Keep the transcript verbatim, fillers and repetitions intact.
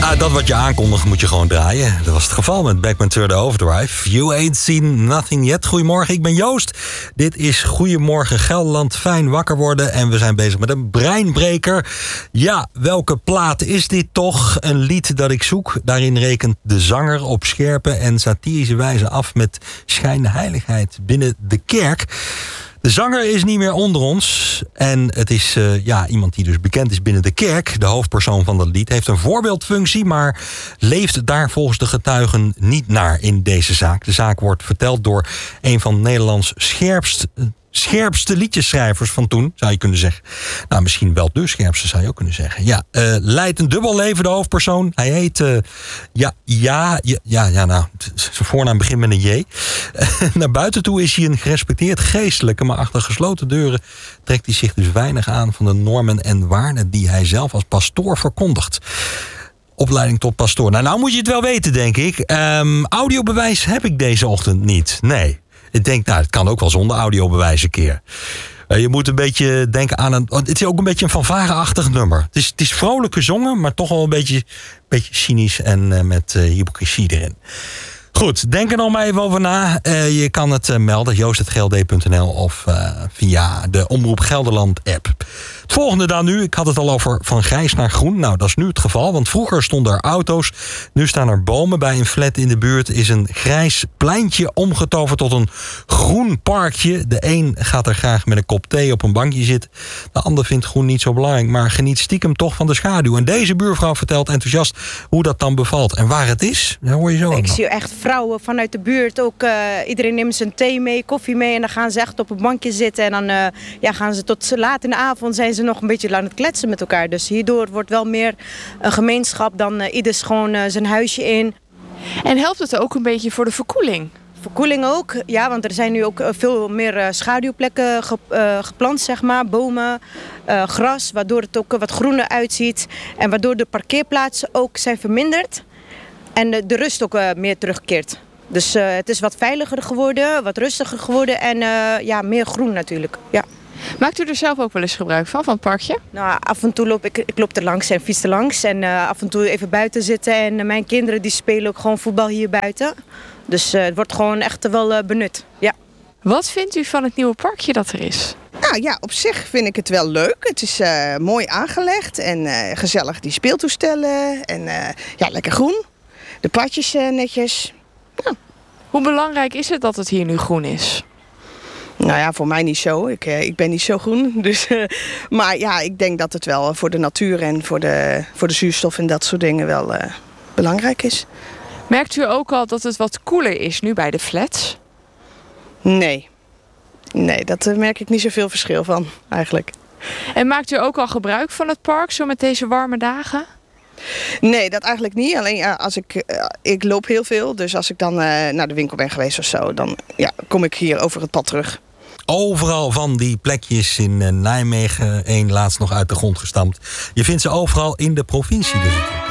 Nou, dat wat je aankondigt moet je gewoon draaien. Dat was het geval met Beckman Turner Overdrive. You ain't seen nothing yet. Goedemorgen, ik ben Joost. Dit is Goedemorgen Gelderland. Fijn wakker worden. En we zijn bezig met een breinbreker. Ja, welke plaat is dit toch? Een lied dat ik zoek. Daarin rekent de zanger op scherpe en satirische wijze af met schijnheiligheid binnen de kerk. De zanger is niet meer onder ons. En het is uh, ja, iemand die dus bekend is binnen de kerk. De hoofdpersoon van dat lied heeft een voorbeeldfunctie, maar leeft daar volgens de getuigen niet naar in deze zaak. De zaak wordt verteld door een van Nederlands scherpst, scherpste liedjesschrijvers van toen, zou je kunnen zeggen. Nou, misschien wel de scherpste, zou je ook kunnen zeggen. Ja, uh, leidt een dubbel leven, de hoofdpersoon. Hij heet, uh, ja, ja, ja, ja, ja, nou, zijn voornaam begint met een J. Naar buiten toe is hij een gerespecteerd geestelijke, maar achter gesloten deuren trekt hij zich dus weinig aan van de normen en waarden die hij zelf als pastoor verkondigt. Opleiding tot pastoor. Nou, nou moet je het wel weten, denk ik. Um, audiobewijs heb ik deze ochtend niet. Nee. Ik denk, nou, het kan ook wel zonder audiobewijs een keer. Uh, je moet een beetje denken aan een... Het is ook een beetje een fanfare-achtig nummer. Het is, het is vrolijk gezongen, maar toch wel een beetje, beetje cynisch en uh, met uh, hypocrisie erin. Goed, denk er nog maar even over na. Uh, je kan het uh, melden, joost punt g l d punt n l of uh, via de Omroep Gelderland app. Het volgende dan nu, ik had het al over van grijs naar groen. Nou, dat is nu het geval, want vroeger stonden er auto's. Nu staan er bomen. Bij een flat in de buurt is een grijs pleintje omgetoverd tot een groen parkje. De een gaat er graag met een kop thee op een bankje zitten. De ander vindt groen niet zo belangrijk, maar geniet stiekem toch van de schaduw. En deze buurvrouw vertelt enthousiast hoe dat dan bevalt. En waar het is, dat hoor je zo. Ik zie echt vrouwen vanuit de buurt ook. Uh, iedereen neemt zijn thee mee, koffie mee en dan gaan ze echt op een bankje zitten. En dan uh, ja, gaan ze tot laat in de avond zijn ze nog een beetje aan het kletsen met elkaar. Dus hierdoor wordt wel meer een gemeenschap dan uh, ieders gewoon uh, zijn huisje in. En helpt het ook een beetje voor de verkoeling? Verkoeling ook, ja, want er zijn nu ook veel meer uh, schaduwplekken ge, uh, geplant, zeg maar. Bomen, uh, gras, waardoor het ook wat groener uitziet. En waardoor de parkeerplaatsen ook zijn verminderd. En de, de rust ook uh, meer terugkeert. Dus uh, het is wat veiliger geworden, wat rustiger geworden en uh, ja, meer groen natuurlijk. Ja. Maakt u er zelf ook wel eens gebruik van, van het parkje? Nou, af en toe loop ik, ik loop er langs en fiets er langs. En uh, af en toe even buiten zitten. En uh, mijn kinderen die spelen ook gewoon voetbal hier buiten. Dus uh, het wordt gewoon echt wel uh, benut. Ja. Wat vindt u van het nieuwe parkje dat er is? Nou ja, op zich vind ik het wel leuk. Het is uh, mooi aangelegd en uh, gezellig die speeltoestellen. En uh, ja, lekker groen. De padjes uh, netjes. Ja. Hoe belangrijk is het dat het hier nu groen is? Nou ja, voor mij niet zo. Ik, uh, ik ben niet zo groen. Dus, uh, maar ja, ik denk dat het wel voor de natuur en voor de, voor de zuurstof en dat soort dingen wel uh, belangrijk is. Merkt u ook al dat het wat koeler is nu bij de flats? Nee. Nee, daar uh, merk ik niet zoveel verschil van eigenlijk. En maakt u ook al gebruik van het park zo met deze warme dagen? Nee, dat eigenlijk niet. Alleen ja, als ik, uh, ik loop heel veel. Dus als ik dan uh, naar de winkel ben geweest of zo, dan ja, kom ik hier over het pad terug. Overal van die plekjes in Nijmegen, één laatst nog uit de grond gestampt. Je vindt ze overal in de provincie dus.